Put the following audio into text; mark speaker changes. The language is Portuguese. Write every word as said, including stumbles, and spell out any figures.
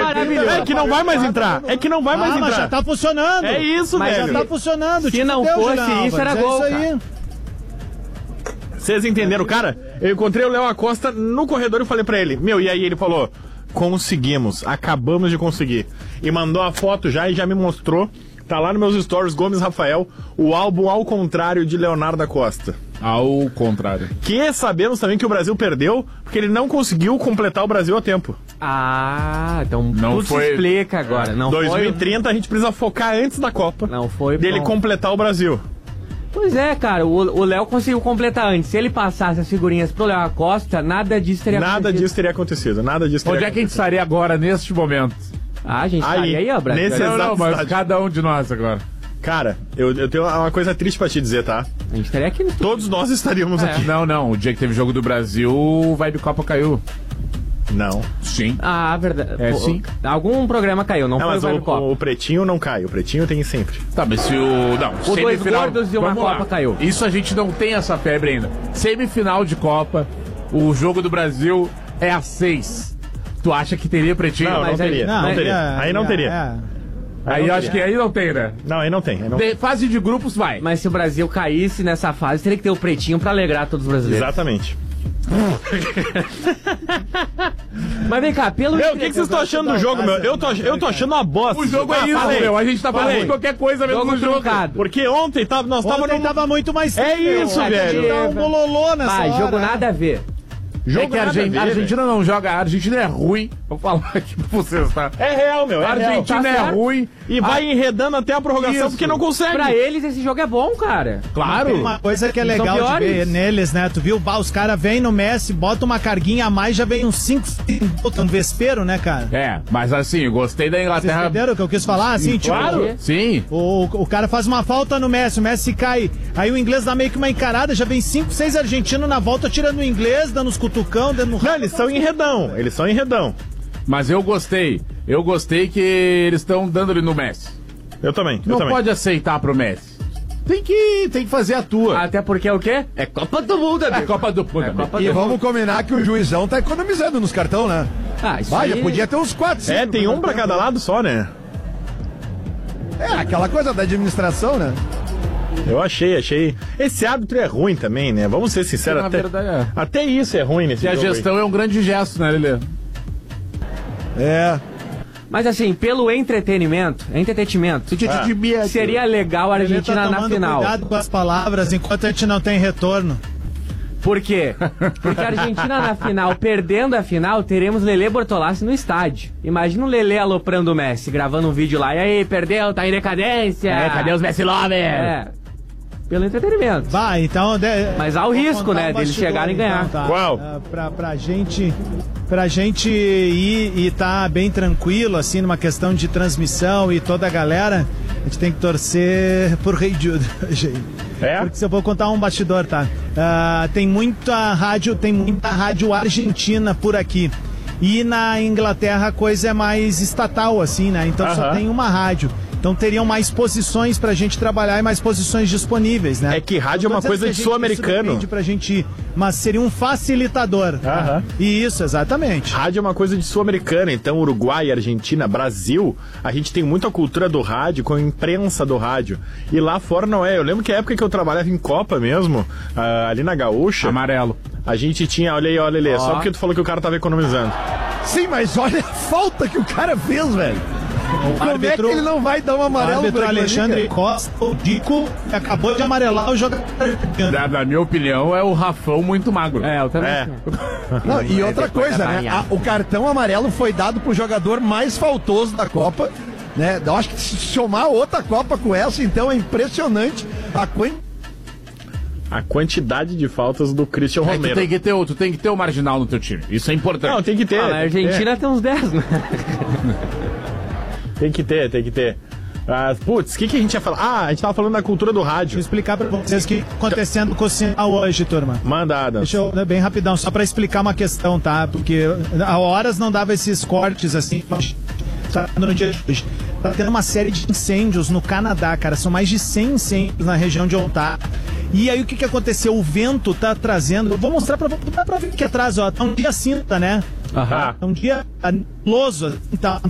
Speaker 1: maravilhoso.
Speaker 2: É que não vai mais entrar. É que não vai mais
Speaker 3: Ah,
Speaker 2: entrar.
Speaker 3: mas já tá funcionando.
Speaker 2: É isso,
Speaker 3: mas
Speaker 2: velho.
Speaker 3: já tá funcionando.
Speaker 1: Se não
Speaker 3: fudeu,
Speaker 1: fosse
Speaker 3: Julião
Speaker 1: isso, era
Speaker 3: Álvares,
Speaker 1: gol,
Speaker 3: é isso aí.
Speaker 2: Vocês entenderam, cara? Eu encontrei o Léo Acosta no corredor e falei pra ele, meu, e aí ele falou, conseguimos, acabamos de conseguir. E mandou a foto já e já me mostrou, tá lá nos meus stories, Gomes Rafael, o álbum Ao Contrário de Leonardo da Costa.
Speaker 4: Ao contrário.
Speaker 2: Que sabemos também que o Brasil perdeu, porque ele não conseguiu completar o Brasil a tempo.
Speaker 1: Ah, então
Speaker 4: Não
Speaker 1: tudo
Speaker 4: foi-
Speaker 1: se explica agora. Não
Speaker 2: dois mil e
Speaker 1: foi...
Speaker 2: trinta a gente precisa focar antes da Copa.
Speaker 1: Não foi
Speaker 2: Dele
Speaker 1: bom.
Speaker 2: completar o Brasil.
Speaker 1: Pois é, cara, o o Léo conseguiu completar antes. Se ele passasse as figurinhas pro Léo Acosta, nada disso teria
Speaker 2: Nada
Speaker 1: acontecido.
Speaker 2: disso teria acontecido, nada disso teria
Speaker 4: Onde é que a gente estaria agora, neste momento?
Speaker 1: Ah, a gente
Speaker 2: Aí,
Speaker 1: estaria aí, ó, Brasil.
Speaker 2: nesse-
Speaker 4: Não, não,
Speaker 2: Exato,
Speaker 4: mas
Speaker 2: cidade.
Speaker 4: cada um de nós agora.
Speaker 2: Cara, eu, eu tenho uma coisa triste pra te dizer, tá?
Speaker 1: A gente estaria aqui no...
Speaker 2: Todos nós estaríamos
Speaker 1: É.
Speaker 2: aqui.
Speaker 4: Não, não, o dia que teve jogo do Brasil, o Vibe Copa caiu.
Speaker 2: Não.
Speaker 4: Sim.
Speaker 1: Ah, verdade.
Speaker 4: É,
Speaker 1: Pô,
Speaker 4: sim.
Speaker 1: Algum programa caiu, não,
Speaker 2: Não,
Speaker 1: foi
Speaker 2: mas
Speaker 1: o
Speaker 2: o,
Speaker 1: Vibe Copa.
Speaker 2: o pretinho não cai, o pretinho tem sempre.
Speaker 4: Tá, mas se o... Não,
Speaker 1: O dois gordos e uma
Speaker 4: Vamos lá.
Speaker 1: Copa caiu.
Speaker 4: Isso a gente não tem essa febre ainda. Semifinal de Copa, o jogo do Brasil é a seis. Tu acha que teria pretinho?
Speaker 2: Não, não
Speaker 1: mas aí-
Speaker 2: teria, não,
Speaker 1: não,
Speaker 2: teria.
Speaker 3: é,
Speaker 2: Aí não
Speaker 3: é,
Speaker 2: teria.
Speaker 3: é.
Speaker 4: Aí eu acho que aí não tem, né?
Speaker 2: Não, aí não tem. Aí não...
Speaker 4: De- fase de grupos vai.
Speaker 1: Mas se o Brasil caísse nessa fase, teria que ter o pretinho pra alegrar todos os brasileiros.
Speaker 2: Exatamente.
Speaker 1: Mas vem cá, pelo...
Speaker 2: Meu, o que, que vocês estão achando do jogo, meu? Eu tô, ach- eu tô achando uma bosta.
Speaker 4: O jogo
Speaker 2: Ah,
Speaker 4: é isso,
Speaker 2: falei.
Speaker 4: meu. A gente tá falando
Speaker 2: Falei.
Speaker 4: de qualquer coisa mesmo
Speaker 1: Jogo
Speaker 4: no jogo.
Speaker 1: truncado.
Speaker 2: Porque ontem tava, nós tava
Speaker 3: Ontem
Speaker 2: num...
Speaker 3: tava muito mais...
Speaker 2: É isso,
Speaker 3: A gente
Speaker 2: velho.
Speaker 3: tá um bololô nessa
Speaker 1: Ah,
Speaker 3: hora.
Speaker 1: jogo nada a ver.
Speaker 2: Jogo
Speaker 4: É que a
Speaker 2: nada a
Speaker 4: Argen-
Speaker 2: ver,
Speaker 4: a Argentina não joga, a Argentina é ruim. Vou falar aqui pra vocês, tá?
Speaker 2: É real, meu. É
Speaker 4: A
Speaker 2: real.
Speaker 4: Argentina
Speaker 2: Tá
Speaker 4: é
Speaker 2: certo.
Speaker 4: ruim.
Speaker 2: E vai enredando até a prorrogação
Speaker 4: Isso.
Speaker 2: porque não consegue.
Speaker 1: Pra eles, esse jogo é bom, cara.
Speaker 4: Claro.
Speaker 3: Uma coisa que é
Speaker 1: Eles são
Speaker 3: legal de
Speaker 1: piores.
Speaker 3: ver neles, né? Tu viu? Bah, os caras vêm no Messi, bota uma carguinha a mais, já vem uns cinco, um vespeiro, né, cara?
Speaker 4: É, mas assim, eu gostei da
Speaker 3: Vocês
Speaker 4: Inglaterra.
Speaker 3: entenderam o que eu quis falar? Assim, tipo,
Speaker 1: Claro.
Speaker 4: Sim.
Speaker 3: o, o cara faz uma falta no Messi, o Messi cai. Aí o inglês dá meio que uma encarada, já vem cinco, seis argentinos na volta, tirando o inglês, dando os cutucão, dando no
Speaker 2: Não, eles são enredão. Eles são enredão.
Speaker 4: Mas eu gostei. Eu gostei que eles estão dando ele no Messi.
Speaker 2: Eu também. Eu
Speaker 4: Não
Speaker 2: também.
Speaker 4: pode aceitar pro Messi. Tem que, tem que fazer a tua.
Speaker 1: Até porque é o quê? É Copa do Mundo,
Speaker 4: É
Speaker 1: amigo.
Speaker 4: Copa do Mundo.
Speaker 1: É Copa
Speaker 5: E
Speaker 1: do Mundo.
Speaker 5: vamos combinar que o juizão tá economizando nos cartão, né?
Speaker 1: Ah, isso
Speaker 5: Vai,
Speaker 1: aí...
Speaker 5: já podia ter uns quatro, cinco.
Speaker 2: É, tem um pra cada lado só, né?
Speaker 5: É, aquela coisa da administração, né?
Speaker 2: Eu achei, achei. Esse árbitro é ruim também, né? Vamos ser sinceros.
Speaker 4: Na
Speaker 2: Até,
Speaker 4: verdade, é.
Speaker 2: até isso é ruim nesse
Speaker 4: E a
Speaker 2: jogo aí.
Speaker 4: gestão é um grande gesto, né, Lelê?
Speaker 5: É.
Speaker 1: Mas assim, pelo entretenimento, entretenimento,
Speaker 2: Ah.
Speaker 1: seria legal a
Speaker 3: Ele tá
Speaker 1: Argentina na
Speaker 3: tomando
Speaker 1: final.
Speaker 3: cuidado com as palavras enquanto a gente não tem retorno.
Speaker 1: Por quê? Porque a Argentina na final, perdendo a final, teremos Lelê Bortolassi no estádio. Imagina o Lelê aloprando o Messi, gravando um vídeo lá. E aí, perdeu, tá em decadência.
Speaker 4: É, cadê os Messi Lovers?
Speaker 1: É. Pelo entretenimento.
Speaker 3: Vai, então... De...
Speaker 1: Mas há o
Speaker 3: Vou
Speaker 1: risco,
Speaker 3: contar
Speaker 1: né,
Speaker 3: um
Speaker 1: deles
Speaker 3: bastidor,
Speaker 1: chegarem e ganhar.
Speaker 3: tá?
Speaker 2: Qual?
Speaker 3: Ah, pra, pra gente... Pra gente ir e tá bem tranquilo, assim, numa questão de transmissão e toda a galera, a gente tem que torcer por Rei Jude, gente.
Speaker 2: É?
Speaker 3: Porque se eu vou contar um bastidor, tá? Ah, tem muita rádio, tem muita rádio argentina por aqui. E na Inglaterra a coisa é mais estatal, assim, né? Então só
Speaker 2: Aham.
Speaker 3: tem uma rádio. Então teriam mais posições pra gente trabalhar e mais posições disponíveis, né?
Speaker 2: É que rádio é
Speaker 3: Não
Speaker 2: uma
Speaker 3: tô
Speaker 2: coisa
Speaker 3: dizendo
Speaker 2: de
Speaker 3: que a gente-
Speaker 2: sul-americano.
Speaker 3: isso depende pra gente ir, mas seria um facilitador.
Speaker 2: Aham.
Speaker 3: Isso, exatamente.
Speaker 2: Rádio é uma coisa de sul-americana, então Uruguai, Argentina, Brasil, a gente tem muita cultura do rádio, com a imprensa do rádio. E lá fora não é. Eu lembro que a época que eu trabalhava em Copa mesmo, ah, ali na Gaúcha,
Speaker 4: Amarelo.
Speaker 2: a gente tinha, olha aí, olha ali, só porque tu falou que o cara tava economizando.
Speaker 5: Sim, mas olha a falta que o cara fez, velho. Como é que ele não vai dar um
Speaker 3: O
Speaker 5: amarelo
Speaker 3: árbitro
Speaker 5: pra aquilo ali,
Speaker 3: Alexandre
Speaker 5: cara?
Speaker 3: Costa, o Dico, acabou de amarelar o jogador.
Speaker 4: Na, na minha opinião, é o Rafão muito magro.
Speaker 1: É, eu também.
Speaker 2: É.
Speaker 5: Não, e outra
Speaker 1: depois
Speaker 5: coisa,
Speaker 1: da
Speaker 5: né?
Speaker 1: variada.
Speaker 5: A- o cartão amarelo foi dado pro jogador mais faltoso da Copa, né? Eu acho que se somar outra Copa com essa, então é impressionante a quantidade.
Speaker 2: A quantidade de faltas do Christian
Speaker 4: É que tu
Speaker 2: Romero.
Speaker 4: tem que ter, o- tu tem que ter o marginal no teu time. Isso é importante.
Speaker 2: Não, tem que ter.
Speaker 1: Ah, na
Speaker 2: tem que ter.
Speaker 1: Argentina tem uns dez, né?
Speaker 2: Tem que ter, tem que ter. Ah, putz, o que, que a gente ia falar? Ah, a gente tava falando da cultura do
Speaker 3: Deixa eu
Speaker 2: rádio.
Speaker 3: explicar pra vocês o que tá acontecendo com o sinal hoje, turma.
Speaker 2: Manda, Adams.
Speaker 3: Deixa eu, né, bem rapidão, só pra explicar uma questão, tá? Porque há horas não dava esses cortes assim, tá no dia de hoje. Tá tendo uma série de incêndios no Canadá, cara. São mais de cem incêndios na região de Ontário. E aí o que que aconteceu? O vento tá trazendo. Eu vou mostrar pra vocês. Dá pra ver aqui atrás, ó. Tá um dia cinta, né?
Speaker 2: Aham.
Speaker 3: Tá um dia nebuloso, assim, tá